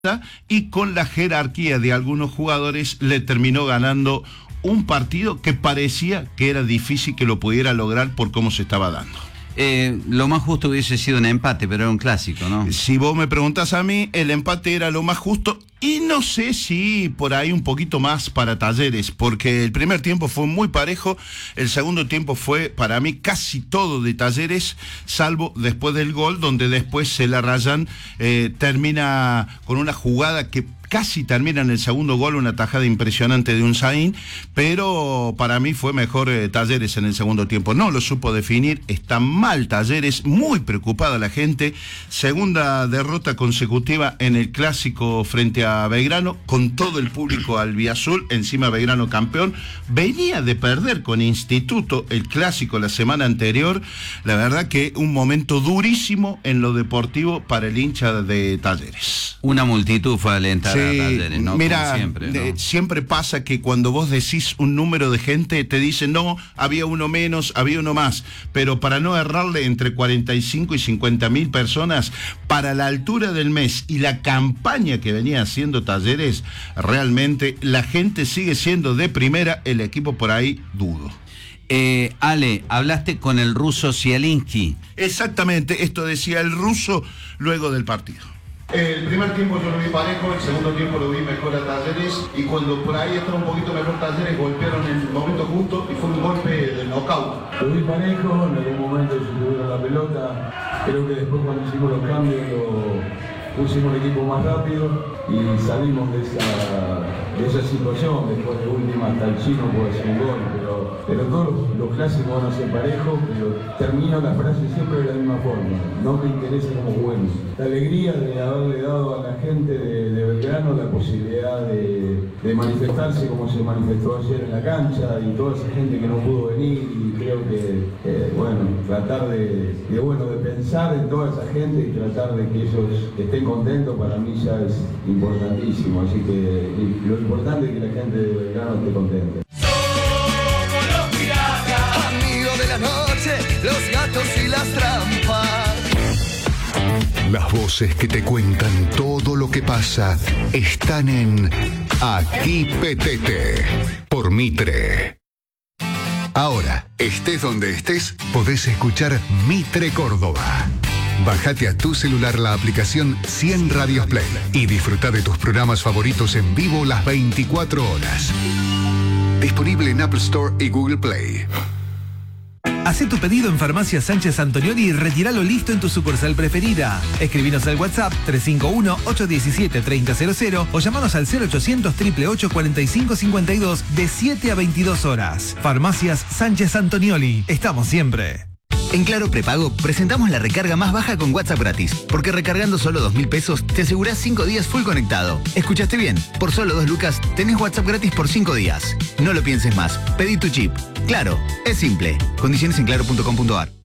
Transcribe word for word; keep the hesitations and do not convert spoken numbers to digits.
y con la jerarquía de algunos jugadores le terminó ganando un partido que parecía que era difícil que lo pudiera lograr por cómo se estaba dando. Eh, lo más justo hubiese sido un empate, pero era un clásico, ¿no? Si vos me preguntás a mí, el empate era lo más justo y no sé si por ahí un poquito más para Talleres, porque el primer tiempo fue muy parejo, el segundo tiempo fue para mí casi todo de Talleres, salvo después del gol, donde después se la rayan, eh, termina con una jugada que casi termina en el segundo gol, una tajada impresionante de Unzaín, pero para mí fue mejor eh, Talleres en el segundo tiempo. No lo supo definir, está mal Talleres, muy preocupada la gente. Segunda derrota consecutiva en el clásico frente a Belgrano, con todo el público albiazul, encima Belgrano campeón. Venía de perder con Instituto el clásico la semana anterior. La verdad que un momento durísimo en lo deportivo para el hincha de Talleres. Una multitud fue a alentar. Sí, Talleres, ¿no? Mira, siempre, ¿no? eh, siempre pasa que cuando vos decís un número de gente, te dicen, no, había uno menos, había uno más, pero para no errarle entre cuarenta y cinco y cincuenta mil personas, para la altura del mes y la campaña que venía haciendo Talleres, realmente la gente sigue siendo de primera, el equipo por ahí dudo. Eh, Ale, hablaste con el ruso Zielinski. Exactamente, esto decía el ruso luego del partido. El primer tiempo yo lo vi parejo, el segundo tiempo lo vi mejor a Talleres y cuando por ahí estaba un poquito mejor Talleres golpearon en el momento justo y fue un golpe de knockout. Lo vi parejo, en algún momento se tuvieron la pelota, creo que después cuando hicimos los cambios lo pusimos el equipo más rápido y salimos de esa, de esa situación, después de última hasta el chino puede ser un gol, pero, pero todos los, los clásicos van a ser parejos, pero termino la frase siempre de la misma forma, no me interesa cómo juguemos. La alegría de haberle dado a la gente de, de Belgrano la posibilidad de, de manifestarse como se manifestó ayer en la cancha y toda esa gente que no pudo venir y creo que, eh, bueno, tratar de, de, bueno, de pensar en toda esa gente y tratar de que ellos estén contentos para mí ya es importantísimo, así que lo importante es que la gente de Belgrano esté contenta. Somos los piratas, amigos de la noche, los gatos y las trampas. Las voces que te cuentan todo lo que pasa están en Aquí Petete, por Mitre. Ahora, estés donde estés, podés escuchar Mitre Córdoba. Bájate a tu celular la aplicación cien Radios Play y disfruta de tus programas favoritos en vivo las veinticuatro horas. Disponible en Apple Store y Google Play. Hacé tu pedido en Farmacia Sánchez Antonioli y retíralo listo en tu sucursal preferida. Escribinos al WhatsApp tres cinco uno, ocho uno siete, tres cero cero cero o llamanos al cero ochocientos, ocho ocho ocho, cuarenta y cinco cincuenta y dos de siete a veintidós horas. Farmacias Sánchez Antonioli. Estamos siempre. En Claro Prepago presentamos la recarga más baja con WhatsApp gratis, porque recargando solo dos mil pesos te asegurás cinco días full conectado. ¿Escuchaste bien? Por solo dos lucas tenés WhatsApp gratis por cinco días. No lo pienses más, pedí tu chip. Claro, es simple. Condiciones en claro punto com punto ar.